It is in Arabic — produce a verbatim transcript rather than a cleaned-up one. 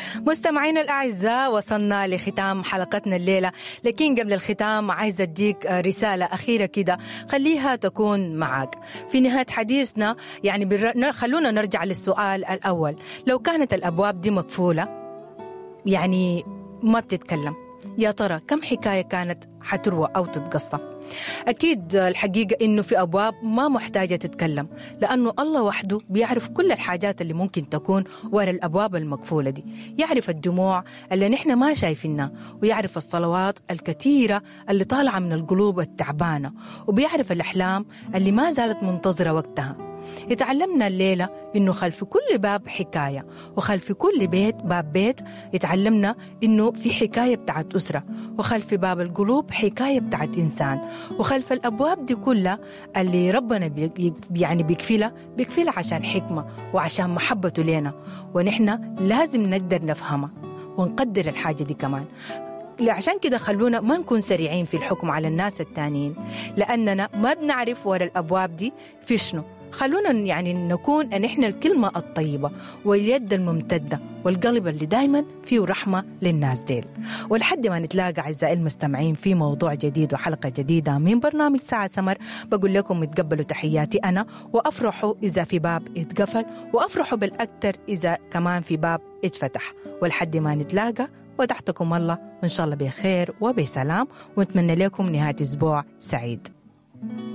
مستمعينا الأعزاء، وصلنا لختام حلقتنا الليلة، لكن قبل الختام عايزة أديك رسالة أخيرة كده خليها تكون معك في نهاية حديثنا. يعني بر... خلونا نرجع للسؤال الأول. لو كانت الأبواب دي مقفولة يعني ما بتتكلم، يا ترى كم حكاية كانت حتروى أو تتقصى؟ أكيد الحقيقة إنه في أبواب ما محتاجة تتكلم، لأنه الله وحده بيعرف كل الحاجات اللي ممكن تكون وراء الأبواب المقفولة دي. يعرف الدموع اللي نحن ما شايفينها، ويعرف الصلوات الكثيرة اللي طالعة من القلوب التعبانة، وبيعرف الأحلام اللي ما زالت منتظرة وقتها. يتعلمنا الليلة إنه خلف كل باب حكاية، وخلف كل بيت باب بيت يتعلمنا إنه في حكاية بتاعت أسرة، وخلف باب القلوب حكاية بتاعت إنسان، وخلف الأبواب دي كلها اللي ربنا بي يعني بيكفلها بيكفلها عشان حكمة وعشان محبته لنا، ونحن لازم نقدر نفهمها ونقدر الحاجة دي كمان. عشان كده خلونا ما نكون سريعين في الحكم على الناس التانيين، لأننا ما بنعرف ورا الأبواب دي في شنو. خلونا يعني نكون أن إحنا الكلمة الطيبة واليد الممتدة والقلب اللي دايما فيه رحمة للناس ديل. ولحد ما نتلاقى أعزائي المستمعين في موضوع جديد وحلقة جديدة من برنامج ساعة سمر، بقول لكم اتقبلوا تحياتي أنا، وأفرحوا إذا في باب اتقفل، وأفرحوا بالأكثر إذا كمان في باب اتفتح. ولحد ما نتلاقى ودعتكم الله، وإن شاء الله بخير وبسلام، ونتمنى لكم نهاية أسبوع سعيد.